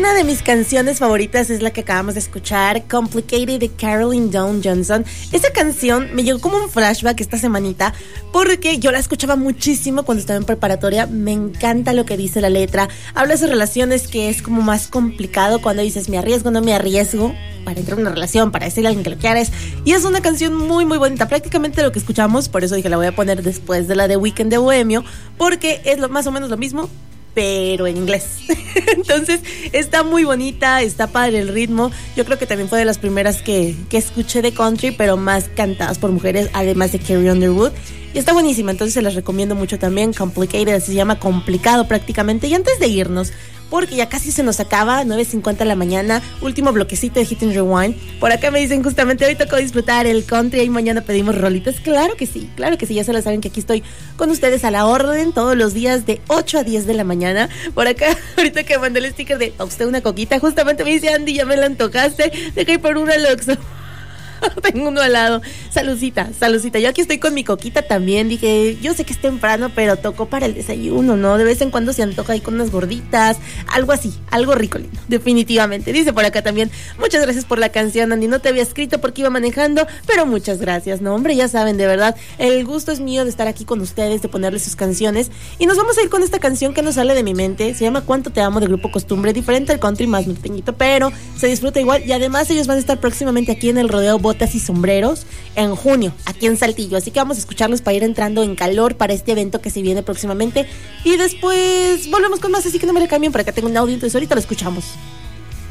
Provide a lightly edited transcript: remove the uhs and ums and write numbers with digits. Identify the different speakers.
Speaker 1: Una de mis canciones favoritas es la que acabamos de escuchar, Complicated, de Caroline Dawn Johnson. Esa canción me llegó como un flashback esta semanita porque yo la escuchaba muchísimo cuando estaba en preparatoria. Me encanta lo que dice la letra. Habla de esas relaciones que es como más complicado cuando dices me arriesgo, no me arriesgo para entrar en una relación, para decirle a alguien que lo quieres. Y es una canción muy muy bonita, prácticamente lo que escuchamos. Por eso dije la voy a poner después de la de Weekend de Bohemio, porque es más o menos lo mismo, pero en inglés. Entonces está muy bonita, está padre el ritmo. Yo creo que también fue de las primeras que escuché de country, pero más cantadas por mujeres, además de Carrie Underwood. Y está buenísima, entonces se las recomiendo mucho también. Complicated, así se llama, complicado prácticamente. Y antes de irnos, porque ya casi se nos acaba, 9:50 de la mañana, último bloquecito de Hit and Rewind. Por acá me dicen justamente, hoy tocó disfrutar el country y mañana pedimos rolitas. Claro que sí, ya se la saben que aquí estoy con ustedes a la orden todos los días de 8 a 10 de la mañana. Por acá, ahorita que mandé el sticker de, ¿a usted una coquita? Justamente me dice Andy, ya me la antojaste, deja ir por una Luxo. Tengo uno al lado. Saludcita. Yo aquí estoy con mi coquita también. Dije, yo sé que es temprano, pero tocó para el desayuno, ¿no? De vez en cuando se antoja ahí con unas gorditas, algo así, algo rico, lindo, definitivamente. Dice por acá también, muchas gracias por la canción, Andy. No te había escrito porque iba manejando, pero muchas gracias. No, hombre, ya saben, de verdad, el gusto es mío de estar aquí con ustedes, de ponerles sus canciones. Y nos vamos a ir con esta canción que no sale de mi mente. Se llama Cuánto te amo, de Grupo Costumbre. Diferente al country, más norteñito, pero se disfruta igual. Y además ellos van a estar próximamente aquí en el Rodeo Botas y Sombreros en junio, aquí en Saltillo, así que vamos a escucharlos para ir entrando en calor para este evento que se viene próximamente y después volvemos con más, así que no me le cambien, por acá tengo un audio, entonces ahorita lo escuchamos.